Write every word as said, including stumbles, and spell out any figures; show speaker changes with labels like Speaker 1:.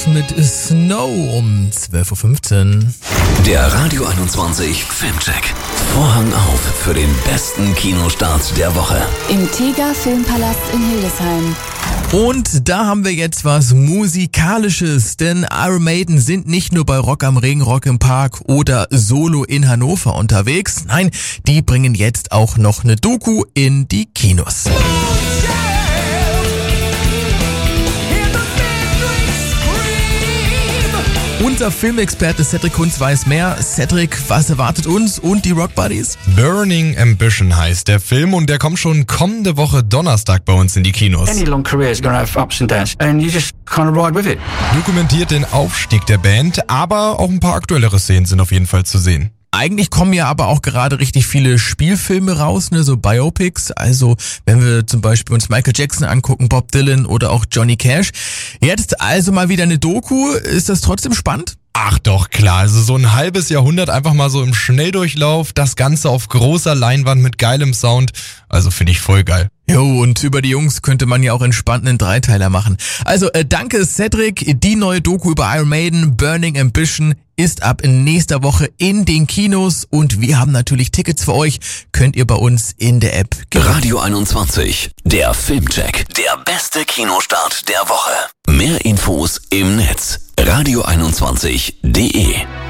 Speaker 1: Brothers mit Snow um zwölf Uhr fünfzehn.
Speaker 2: Der Radio einundzwanzig Filmcheck. Vorhang auf für den besten Kinostart der Woche.
Speaker 3: Im Tega Filmpalast in Hildesheim.
Speaker 1: Und da haben wir jetzt was Musikalisches, denn Iron Maiden sind nicht nur bei Rock am Ring, Rock im Park oder Solo in Hannover unterwegs. Nein, die bringen jetzt auch noch eine Doku in die Kinos. Unser Filmexperte Cedric Kunz weiß mehr. Cedric, was erwartet uns und die Rock Buddies?
Speaker 4: Burning Ambition heißt der Film und der kommt schon kommende Woche Donnerstag bei uns in die Kinos.
Speaker 5: Any long career is going to have ups and downs and you just kind of ride with it.
Speaker 4: Dokumentiert den Aufstieg der Band, aber auch ein paar aktuellere Szenen sind auf jeden Fall zu sehen.
Speaker 1: Eigentlich kommen ja aber auch gerade richtig viele Spielfilme raus, ne, so Biopics. Also wenn wir zum Beispiel uns Michael Jackson angucken, Bob Dylan oder auch Johnny Cash. Jetzt also mal wieder eine Doku. Ist das trotzdem spannend?
Speaker 4: Ach doch, klar. Also so ein halbes Jahrhundert einfach mal so im Schnelldurchlauf. Das Ganze auf großer Leinwand mit geilem Sound. Also finde ich voll geil.
Speaker 1: Jo, und über die Jungs könnte man ja auch entspannt einen Dreiteiler machen. Also äh, danke Cedric. Die neue Doku über Iron Maiden, Burning Ambition, ist ab in nächster Woche in den Kinos. Und wir haben natürlich Tickets für euch. Könnt ihr bei uns in der App gewinnen.
Speaker 2: Radio einundzwanzig, der Filmcheck. Der beste Kinostart der Woche. Mehr Infos im Netz. radio einundzwanzig punkt de